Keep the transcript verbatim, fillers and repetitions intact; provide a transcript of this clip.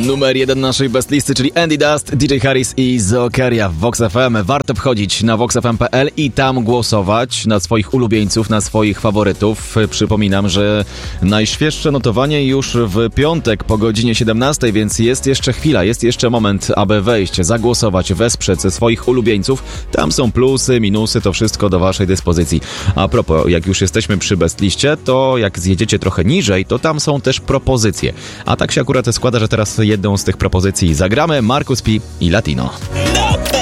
Numer jeden naszej best listy, czyli Andy Dust, D J Harris i Zokeria w Vox F M. Warto wchodzić na vox f m kropka p l i tam głosować na swoich ulubieńców, na swoich faworytów. Przypominam, że najświeższe notowanie już w piątek po godzinie siedemnastej, więc jest jeszcze chwila, jest jeszcze moment, aby wejść, zagłosować, wesprzeć swoich ulubieńców. Tam są plusy, minusy, to wszystko do waszej dyspozycji. A propos, jak już jesteśmy przy best liście, to jak zjedziecie trochę niżej, to tam są też propozycje. A tak się akurat składa, że teraz jedną z tych propozycji zagramy. Markus P. i Latino.